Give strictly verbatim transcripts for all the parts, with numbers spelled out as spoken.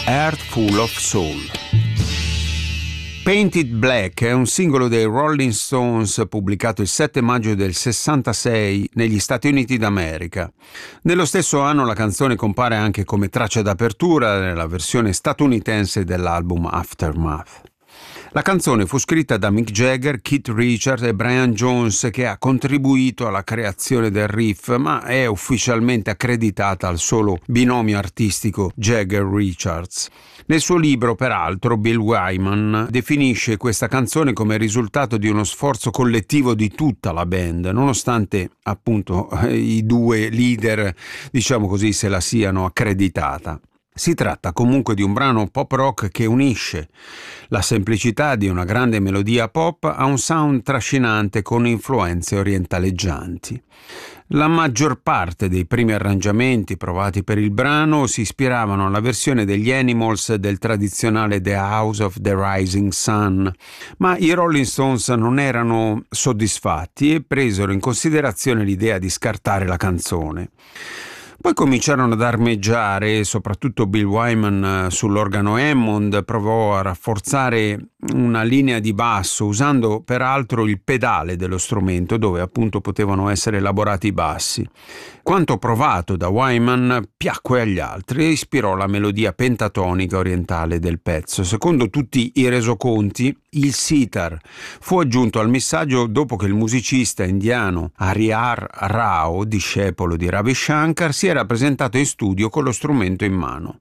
Heart Full of Soul. Painted Black è un singolo dei Rolling Stones pubblicato il sette maggio del sessantasei negli Stati Uniti d'America. Nello stesso anno la canzone compare anche come traccia d'apertura nella versione statunitense dell'album Aftermath. La canzone fu scritta da Mick Jagger, Keith Richards e Brian Jones, che ha contribuito alla creazione del riff, ma è ufficialmente accreditata al solo binomio artistico Jagger-Richards. Nel suo libro, peraltro, Bill Wyman definisce questa canzone come risultato di uno sforzo collettivo di tutta la band, nonostante appunto i due leader, diciamo così, se la siano accreditata. Si tratta comunque di un brano pop rock che unisce la semplicità di una grande melodia pop a un sound trascinante con influenze orientaleggianti. La maggior parte dei primi arrangiamenti provati per il brano si ispiravano alla versione degli Animals del tradizionale The House of the Rising Sun, ma i Rolling Stones non erano soddisfatti e presero in considerazione l'idea di scartare la canzone. Poi cominciarono ad armeggiare, soprattutto Bill Wyman sull'organo Hammond provò a rafforzare una linea di basso usando peraltro il pedale dello strumento dove appunto potevano essere elaborati i bassi. Quanto provato da Wyman piacque agli altri e ispirò la melodia pentatonica orientale del pezzo. Secondo tutti i resoconti, il sitar fu aggiunto al missaggio dopo che il musicista indiano Harihar Rao, discepolo di Ravi Shankar, si era presentato in studio con lo strumento in mano.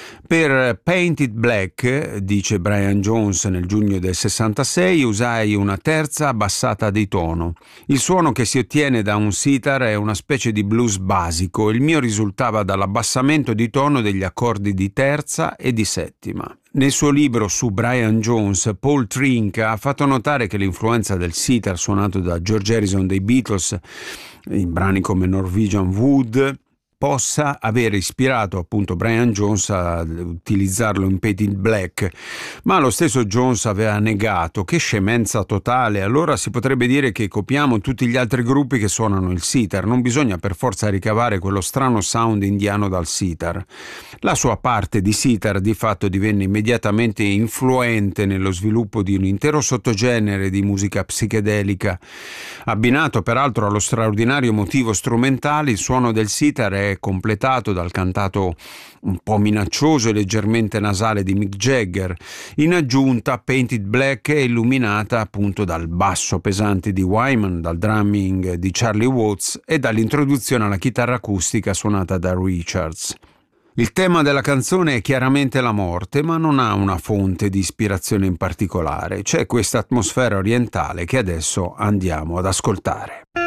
Per Painted Black, dice Brian Jones nel giugno del sessantasei, usai una terza abbassata di tono. Il suono che si ottiene da un sitar è una specie di blues basico, il mio risultava dall'abbassamento di tono degli accordi di terza e di settima. Nel suo libro su Brian Jones, Paul Trinca ha fatto notare che l'influenza del sitar suonato da George Harrison dei Beatles in brani come Norwegian Wood possa aver ispirato appunto Brian Jones a utilizzarlo in Painted Black, ma lo stesso Jones aveva negato. Che scemenza totale, allora si potrebbe dire che copiamo tutti gli altri gruppi che suonano il sitar, non bisogna per forza ricavare quello strano sound indiano dal sitar. La sua parte di sitar di fatto divenne immediatamente influente nello sviluppo di un intero sottogenere di musica psichedelica, abbinato peraltro allo straordinario motivo strumentale. Il suono del sitar è completato dal cantato un po' minaccioso e leggermente nasale di Mick Jagger. In aggiunta, Painted Black è illuminata appunto dal basso pesante di Wyman, dal drumming di Charlie Watts e dall'introduzione alla chitarra acustica suonata da Richards. Il tema della canzone è chiaramente la morte, ma non ha una fonte di ispirazione in particolare. C'è questa atmosfera orientale che adesso andiamo ad ascoltare.